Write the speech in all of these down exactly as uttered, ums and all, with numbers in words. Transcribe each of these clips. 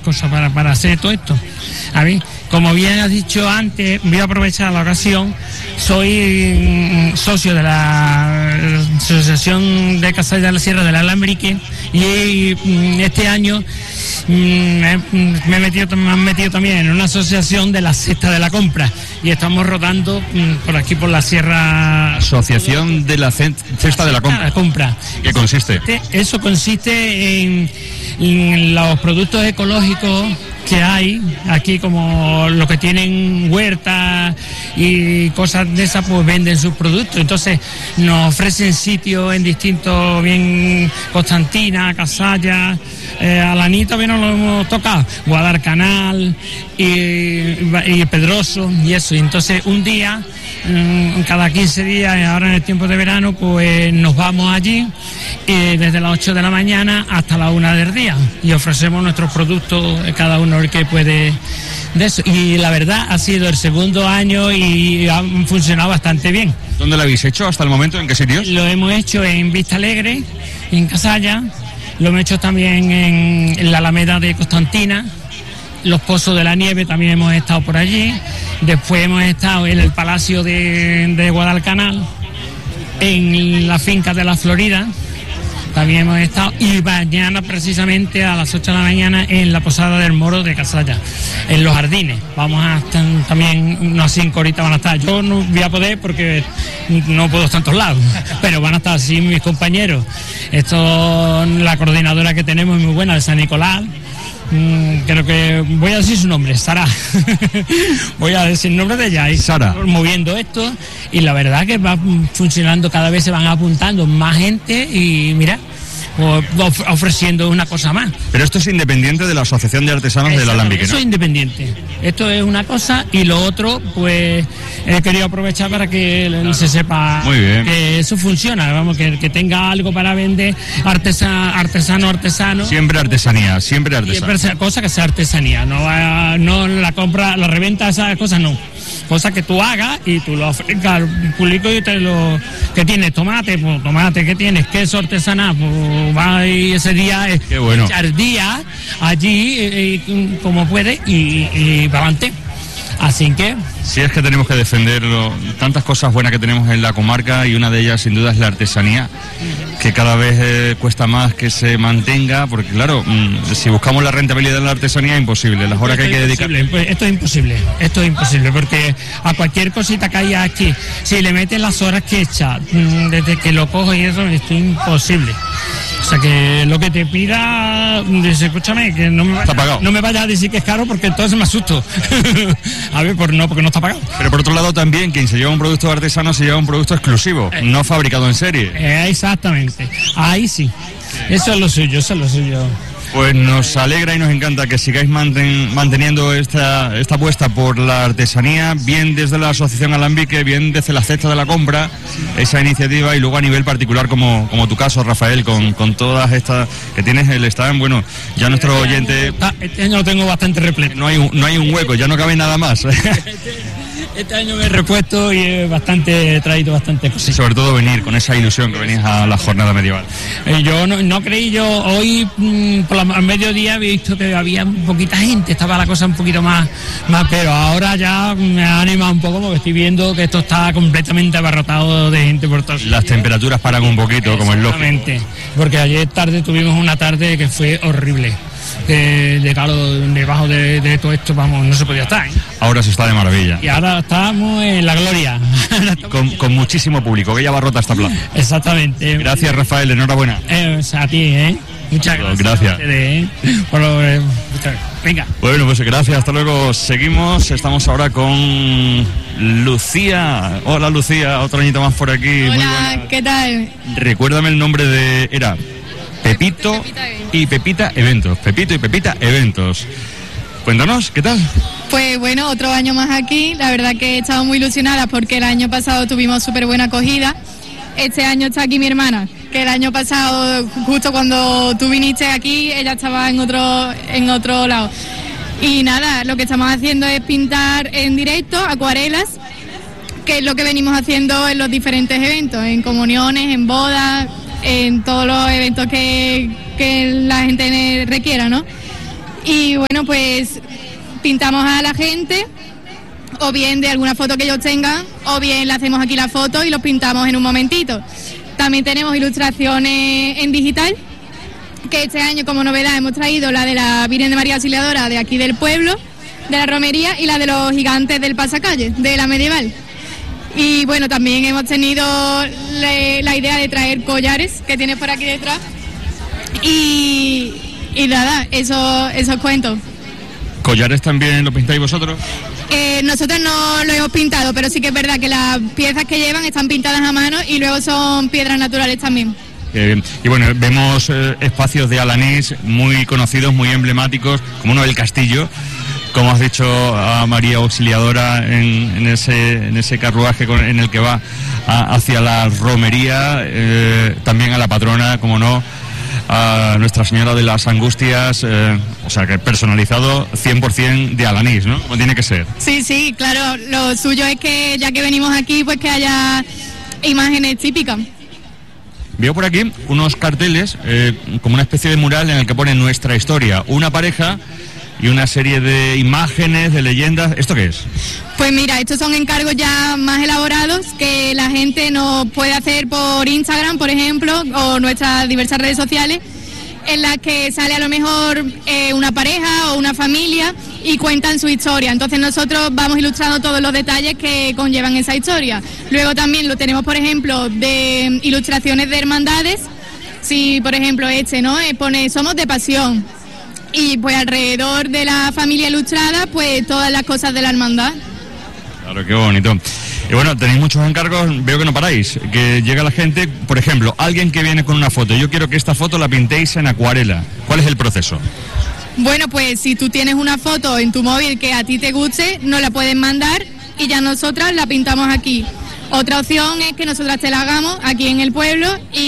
cosas para, para hacer todo esto. A ver, como bien has dicho antes, voy a aprovechar la ocasión. Soy socio de la Asociación de Casalla de la Sierra del Alambrique y este año me he metido, me han metido también en una asociación de la Cesta de la Compra y estamos rodando por aquí por la Sierra. Asociación de la Cesta de la Compra. La compra. ¿Qué consiste? Eso consiste en, en los productos ecológicos que hay aquí, como los que tienen huertas y cosas de esas, pues venden sus productos. Entonces nos ofrecen sitios en distintos, bien Constantina, Casalla, eh, Alaní todavía no lo hemos tocado, Guadalcanal y, y Pedroso y eso. Y entonces un día, cada quince días, ahora en el tiempo de verano, pues nos vamos allí eh, desde las ocho de la mañana hasta la una del día y ofrecemos nuestros productos, cada uno el que puede de eso. Y la verdad ha sido el segundo año y ha funcionado bastante bien. ¿Dónde lo habéis hecho hasta el momento? ¿En qué sitios? Lo hemos hecho en Vista Alegre, en Casalla, lo hemos hecho también en, en la Alameda de Constantina, Los Pozos de la Nieve, también hemos estado por allí. Después hemos estado en el Palacio de, de Guadalcanal, en la finca de la Florida, también hemos estado, y mañana precisamente a las ocho de la mañana en la Posada del Moro de Casalla, en los jardines. Vamos a estar también, unas cinco horitas van a estar. Yo no voy a poder porque no puedo estar en todos lados, pero van a estar así mis compañeros. Esto, la coordinadora que tenemos es muy buena, de San Nicolás. Mm, creo que voy a decir su nombre, Sara. Voy a decir el nombre de ella y Sara, moviendo esto, y la verdad que va funcionando, cada vez se van apuntando más gente y mira, of- ofreciendo una cosa más. Pero esto es independiente de la Asociación de Artesanos del Alambique, ¿no? Eso es independiente. Esto es una cosa, y lo otro, pues he querido aprovechar para que claro, se sepa muy bien, que eso funciona, vamos, que, que tenga algo para vender, artesa, artesano, artesano. Siempre artesanía, siempre artesanía. Siempre cosa que sea artesanía, no, va, no la compra, la reventa, esas cosas no. Cosas que tú hagas y tú lo ofrezcas al público y te lo... ¿Qué tienes? Tomate, pues tomate. ¿Qué tienes? Queso artesanal, pues va y ese día... Qué bueno. Echar día allí eh, como puede y, y para adelante. Así que... Si es que tenemos que defenderlo, tantas cosas buenas que tenemos en la comarca, y una de ellas sin duda es la artesanía, que cada vez eh, cuesta más que se mantenga, porque claro, mmm, si buscamos la rentabilidad de la artesanía, es imposible, las horas esto que hay que dedicar... Esto es imposible, esto es imposible, porque a cualquier cosita que haya aquí, si le metes las horas que echa, mmm, desde que lo cojo y eso, esto es imposible. O sea que lo que te pida, dice, escúchame, que no me, vaya, no me vayas a decir que es caro, porque entonces me asusto. A ver, por no, porque no está pagado. Pero por otro lado también, quien se lleva un producto artesano se lleva un producto exclusivo, eh, no fabricado en serie. Eh, exactamente, ahí sí, eso es lo suyo, eso es lo suyo. Pues nos alegra y nos encanta que sigáis manten, manteniendo esta, esta apuesta por la artesanía, bien desde la Asociación Alambique, bien desde la Cesta de la Compra, esa iniciativa, y luego a nivel particular como, como tu caso, Rafael, con, con todas estas que tienes el stand. Bueno, ya nuestro oyente... Este año lo tengo bastante repleto. No hay, un, no hay un hueco, ya no cabe nada más. Este año me he repuesto y he bastante, he traído bastante cosas. Sobre todo venir con esa ilusión que venías a la jornada medieval. Eh, yo no, no creí, yo hoy mmm, por la, al mediodía he visto que había poquita gente, estaba la cosa un poquito más, más, pero ahora ya me ha animado un poco porque estoy viendo que esto está completamente abarrotado de gente por todos. Las temperaturas paran un poquito, como es lógico. Exactamente, porque ayer tarde tuvimos una tarde que fue horrible. Eh, de claro, debajo de, de todo esto, vamos, no se podía estar, ¿eh? Ahora se está de maravilla. Y ahora estamos en la gloria. con, con muchísimo público, que ya abarrota esta plaza. Exactamente. Gracias, Rafael, enhorabuena. Eh, o sea, a ti, ¿eh? Muchas gracias. Gracias. ¿eh? Por lo, eh, venga. Bueno, pues gracias, hasta luego. Seguimos, estamos ahora con Lucía. Hola, Lucía, otro añito más por aquí. Hola, muy ¿qué tal? Recuérdame el nombre de... Era... Pepito y Pepita Eventos. Pepito y Pepita Eventos. Cuéntanos, ¿qué tal? Pues bueno, otro año más aquí. La verdad que he estado muy ilusionada porque el año pasado tuvimos súper buena acogida. Este año está aquí mi hermana, que el año pasado, justo cuando tú viniste aquí, ella estaba en otro, en otro lado. Y nada, lo que estamos haciendo es pintar en directo, acuarelas, que es lo que venimos haciendo en los diferentes eventos, en comuniones, en bodas, en todos los eventos que, que la gente requiera, ¿no? Y bueno, pues pintamos a la gente, o bien de alguna foto que ellos tengan, o bien le hacemos aquí la foto y los pintamos en un momentito. También tenemos ilustraciones en digital, que este año como novedad hemos traído la de la Virgen de María Auxiliadora de aquí del pueblo, de la romería, y la de los gigantes del pasacalle, de la medieval. Y bueno, también hemos tenido le, la idea de traer collares que tienes por aquí detrás. Y, y nada, eso, eso os cuento. ¿Collares también lo pintáis vosotros? Eh, nosotros no lo hemos pintado, pero sí que es verdad que las piezas que llevan están pintadas a mano y luego son piedras naturales también. Eh, y bueno, vemos eh, espacios de Alanís muy conocidos, muy emblemáticos, como uno del castillo, como has dicho a María Auxiliadora en, en, ese, en ese carruaje con, en el que va a, hacia la romería, eh, también a la patrona, como no, a Nuestra Señora de las Angustias, eh, o sea que personalizado cien por ciento de Alanís, ¿no? Como tiene que ser. Sí, sí, claro, lo suyo es que ya que venimos aquí, pues que haya imágenes típicas. Veo por aquí unos carteles, eh, como una especie de mural en el que pone nuestra historia, una pareja y una serie de imágenes, de leyendas. ¿Esto qué es? Pues mira, estos son encargos ya más elaborados que la gente nos puede hacer por Instagram, por ejemplo, o nuestras diversas redes sociales, en las que sale a lo mejor eh, una pareja o una familia y cuentan su historia. Entonces nosotros vamos ilustrando todos los detalles que conllevan esa historia. Luego también lo tenemos, por ejemplo, de ilustraciones de hermandades. Si, por ejemplo, este, ¿no? Eh, pone Somos de Pasión. Y pues alrededor de la familia ilustrada, pues todas las cosas de la hermandad. Claro, qué bonito. Y bueno, tenéis muchos encargos, veo que no paráis, que llega la gente, por ejemplo, alguien que viene con una foto, yo quiero que esta foto la pintéis en acuarela. ¿Cuál es el proceso? Bueno, pues si tú tienes una foto en tu móvil que a ti te guste, nos la pueden mandar y ya nosotras la pintamos aquí. Otra opción es que nosotras te la hagamos aquí en el pueblo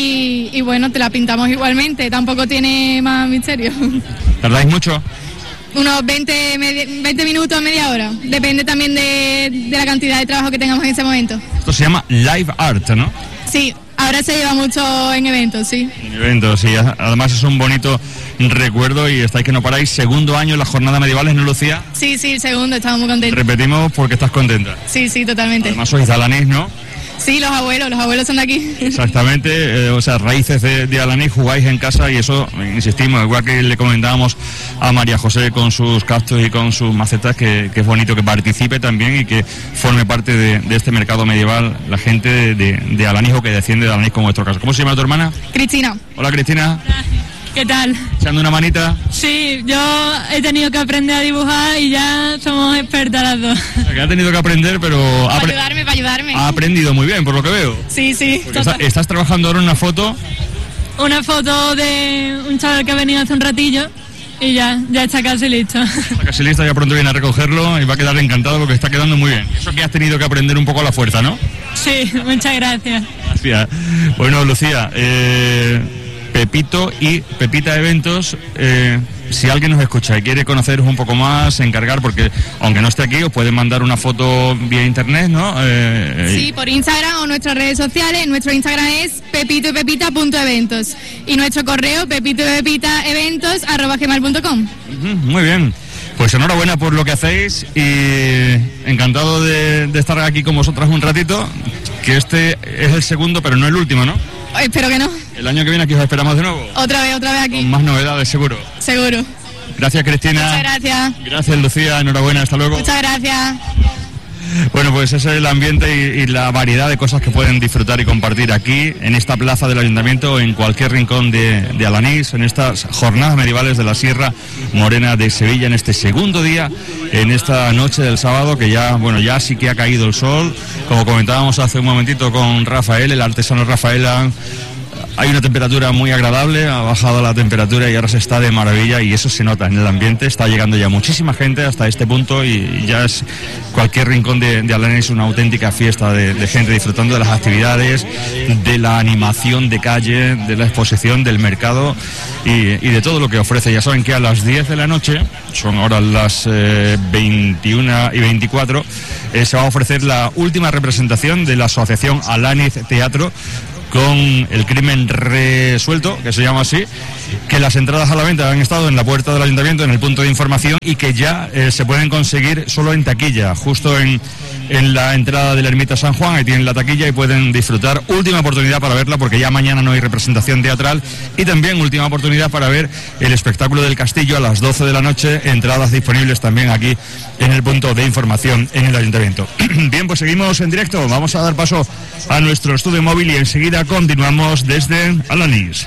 y, y bueno, te la pintamos igualmente, tampoco tiene más misterio. ¿Tardáis mucho? Unos veinte, veinte minutos, media hora. Depende también de, de la cantidad de trabajo que tengamos en ese momento. Esto se llama live art, ¿no? Sí, ahora se lleva mucho en eventos, sí. En eventos, sí. Además es un bonito recuerdo y estáis que no paráis. Segundo año en las jornadas medievales, ¿no, Lucía? Sí, sí, el segundo, estamos muy contentos. Repetimos porque estás contenta. Sí, sí, totalmente. Además sois de Alanís, ¿no? Sí, los abuelos, los abuelos son de aquí. Exactamente, eh, o sea, raíces de, de Alanís, jugáis en casa y eso, insistimos, igual que le comentábamos a María José con sus cactus y con sus macetas, que, que es bonito que participe también y que forme parte de, de este mercado medieval la gente de, de, de Alanís o que desciende de Alanís, como en vuestro caso. ¿Cómo se llama tu hermana? Cristina. Hola, Cristina. ¿Qué tal? ¿Echando una manita? Sí, yo he tenido que aprender a dibujar y ya somos expertas las dos. Que ha tenido que aprender, pero... Para apre- ayudarme, para ayudarme. Ha aprendido muy bien, por lo que veo. Sí, sí. Porque está- estás trabajando ahora en una foto. Una foto de un chaval que ha venido hace un ratillo y ya, ya está casi listo. Está casi lista, ya pronto viene a recogerlo y va a quedar encantado porque está quedando muy bien. Eso que has tenido que aprender un poco a la fuerza, ¿no? Sí, muchas gracias. Gracias. Bueno, Lucía, eh, Pepito y Pepita Eventos, eh, si alguien nos escucha y quiere conoceros un poco más, encargar, porque aunque no esté aquí, os pueden mandar una foto vía internet, ¿no? Eh, Sí, por Instagram o nuestras redes sociales. Nuestro Instagram es pepito y pepita punto eventos y nuestro correo pepito y pepita eventos arroba gmail punto com. Ujú, muy bien. Pues enhorabuena por lo que hacéis y encantado de, de estar aquí con vosotras un ratito, que este es el segundo, pero no el último, ¿no? Espero que no. El año que viene aquí os esperamos de nuevo. Otra vez, otra vez aquí. Con más novedades, seguro. Seguro. Gracias, Cristina. Muchas gracias. Gracias, Lucía. Enhorabuena. Hasta luego. Muchas gracias. Bueno, pues ese es el ambiente y, y la variedad de cosas que pueden disfrutar y compartir aquí, en esta plaza del Ayuntamiento, o en cualquier rincón de, de Alanís, en estas jornadas medievales de la Sierra Morena de Sevilla, en este segundo día, en esta noche del sábado, que ya, bueno, ya sí que ha caído el sol. Como comentábamos hace un momentito con Rafael, el artesano Rafael, hay una temperatura muy agradable, ha bajado la temperatura y ahora se está de maravilla y eso se nota en el ambiente. Está llegando ya muchísima gente hasta este punto y ya es cualquier rincón de, de Alanís una auténtica fiesta de, de gente disfrutando de las actividades, de la animación de calle, de la exposición, del mercado y, y de todo lo que ofrece. Ya saben que a las diez de la noche, son ahora las eh, veintiuna y veinticuatro, eh, se va a ofrecer la última representación de la asociación Alanís Teatro, con el crimen resuelto, que se llama así, que las entradas a la venta han estado en la puerta del ayuntamiento, en el punto de información, y que ya eh, se pueden conseguir solo en taquilla, justo en, en la entrada de la Ermita San Juan. Ahí tienen la taquilla y pueden disfrutar. Última oportunidad para verla, porque ya mañana no hay representación teatral, y también última oportunidad para ver el espectáculo del castillo a las doce de la noche, entradas disponibles también aquí en el punto de información en el ayuntamiento. Bien, pues seguimos en directo, vamos a dar paso a nuestro estudio móvil y enseguida continuamos desde Alanís.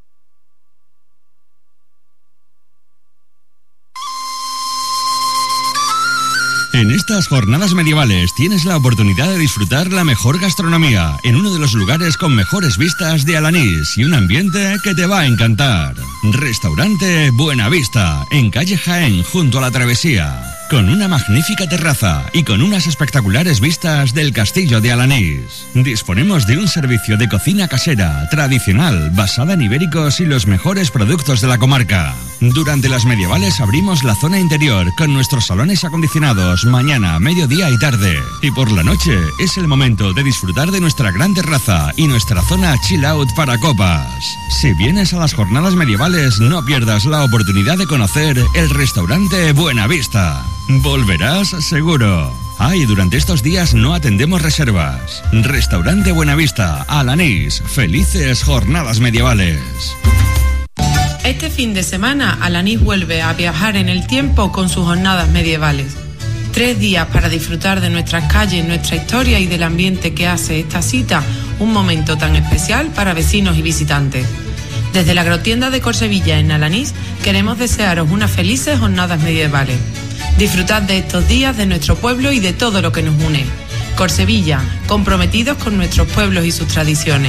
En estas jornadas medievales tienes la oportunidad de disfrutar la mejor gastronomía en uno de los lugares con mejores vistas de Alanís y un ambiente que te va a encantar. Restaurante Buenavista, en calle Jaén, junto a la travesía, con una magnífica terraza y con unas espectaculares vistas del castillo de Alanís. Disponemos de un servicio de cocina casera, tradicional, basada en ibéricos y los mejores productos de la comarca. Durante las medievales abrimos la zona interior con nuestros salones acondicionados mañana, mediodía y tarde. Y por la noche es el momento de disfrutar de nuestra gran terraza y nuestra zona chill out para copas. Si vienes a las jornadas medievales, no pierdas la oportunidad de conocer el restaurante Buenavista. Volverás seguro. Ah, y durante estos días no atendemos reservas. Restaurante Buenavista, Alanís. Felices jornadas medievales. Este fin de semana, Alanís vuelve a viajar en el tiempo con sus jornadas medievales. Tres días para disfrutar de nuestras calles, nuestra historia y del ambiente que hace esta cita un momento tan especial para vecinos y visitantes. Desde la agrotienda de Corsevilla en Alanís queremos desearos unas felices jornadas medievales. Disfrutad de estos días de nuestro pueblo y de todo lo que nos une. Corsevilla, comprometidos con nuestros pueblos y sus tradiciones.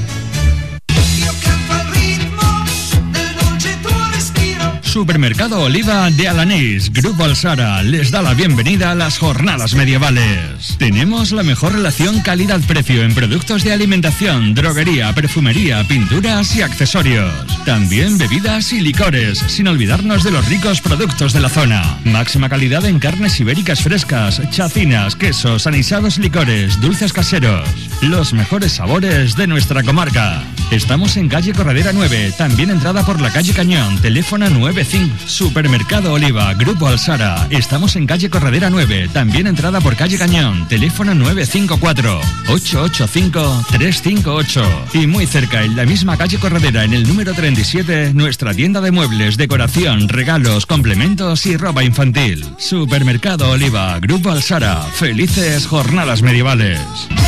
Supermercado Oliva de Alanís, Grupo Alsara, les da la bienvenida a las jornadas medievales. Tenemos la mejor relación calidad-precio en productos de alimentación, droguería, perfumería, pinturas y accesorios. También bebidas y licores, sin olvidarnos de los ricos productos de la zona. Máxima calidad en carnes ibéricas frescas, chacinas, quesos, anisados, licores, dulces caseros. Los mejores sabores de nuestra comarca. Estamos en calle Corredera nueve, también entrada por la calle Cañón, teléfono nueve cinco. Supermercado Oliva, Grupo Alsara. Estamos en calle Corredera nueve, también entrada por calle Cañón, teléfono nueve cinco cuatro, ocho ocho cinco, tres cinco ocho. Y muy cerca, en la misma calle Corredera, en el número treinta y siete, nuestra tienda de muebles, decoración, regalos, complementos y ropa infantil. Supermercado Oliva, Grupo Alsara. Felices jornadas medievales.